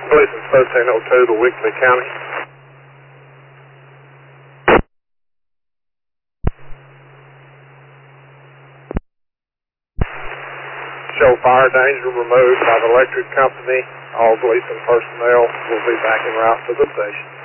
License 1302 to Weakley County. Show fire danger removed by the electric company. All Gleason personnel will be back en route to the station.